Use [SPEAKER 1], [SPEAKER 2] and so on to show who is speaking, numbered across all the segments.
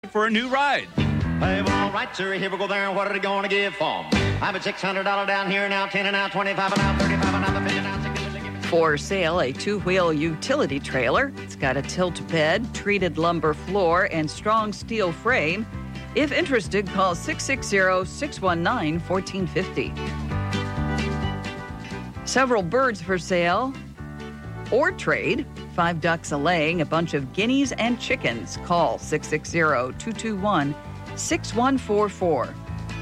[SPEAKER 1] for a new ride.
[SPEAKER 2] Hey, well, all right, sir, here we go there. What are they going to give for 'em? I'm at $600 down here now, 10 and now, 25 and now, 35 and now, 50 and now, 60.
[SPEAKER 3] For sale, a two-wheel utility trailer. It's got a tilt bed, treated lumber floor, and strong steel frame. If interested, call 660-619-1450. Several birds for sale or trade. 5 ducks a laying, a bunch of guineas and chickens. Call 660-221-6144.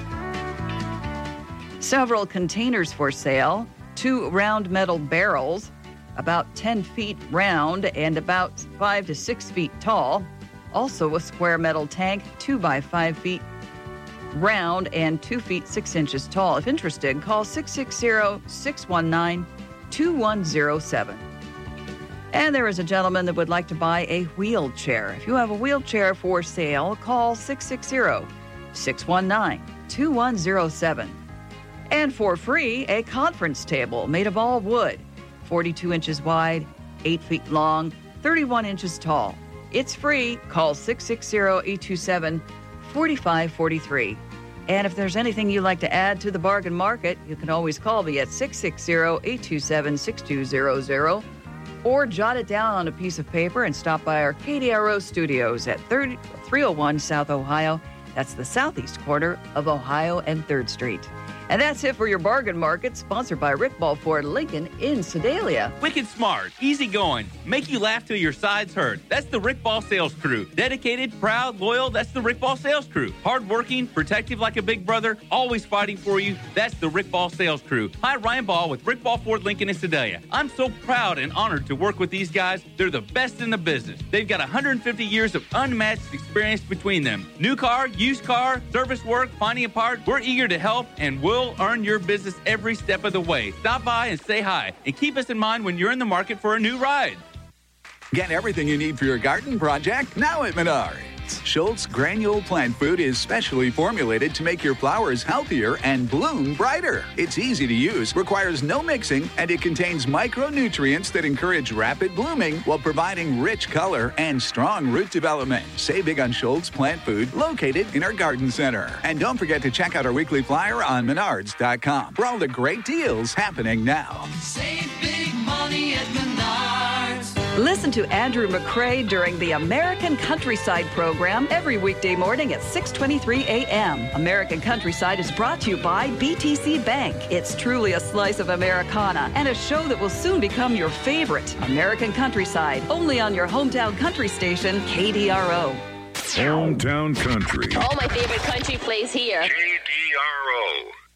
[SPEAKER 3] Several containers for sale. 2 round metal barrels, about 10 feet round and about 5 to 6 feet tall. Also a square metal tank, 2 by 5 feet round and 2 feet 6 inches tall. If interested, call 660-619-2107. And there is a gentleman that would like to buy a wheelchair. If you have a wheelchair for sale, call 660-619-2107. And for free, a conference table made of all wood, 42 inches wide, 8 feet long, 31 inches tall. It's free. Call 660-827-4543. And if there's anything you'd like to add to the bargain market, you can always call me at 660-827-6200 or jot it down on a piece of paper and stop by our KDRO studios at 301 South Ohio. That's the southeast corner of Ohio and 3rd Street. And that's it for your bargain market, sponsored by Rick Ball Ford Lincoln in Sedalia.
[SPEAKER 1] Wicked smart, easy going, make you laugh till your sides hurt. That's the Rick Ball sales crew. Dedicated, proud, loyal, that's the Rick Ball sales crew. Hardworking, protective like a big brother, always fighting for you. That's the Rick Ball sales crew. Hi, Ryan Ball with Rick Ball Ford Lincoln in Sedalia. I'm so proud and honored to work with these guys. They're the best in the business. They've got 150 years of unmatched experience between them. New car, used car, service work, finding a part. We're eager to help and we'll earn your business every step of the way. Stop by and say hi and keep us in mind when you're in the market for a new ride.
[SPEAKER 4] Get everything you need for your garden project now at Menards. Schultz Granule Plant Food is specially formulated to make your flowers healthier and bloom brighter. It's easy to use, requires no mixing, and it contains micronutrients that encourage rapid blooming while providing rich color and strong root development. Save big on Schultz Plant Food, located in our garden center. And don't forget to check out our weekly flyer on Menards.com for all the great deals happening now.
[SPEAKER 5] Save big money at Menards.
[SPEAKER 3] Listen to Andrew McCrae during the American Countryside program every weekday morning at 6:23 a.m. American Countryside is brought to you by BTC Bank. It's truly a slice of Americana and a show that will soon become your favorite. American Countryside, only on your hometown country station, KDRO.
[SPEAKER 6] Hometown Country.
[SPEAKER 7] All my favorite country plays here.
[SPEAKER 6] KDRO.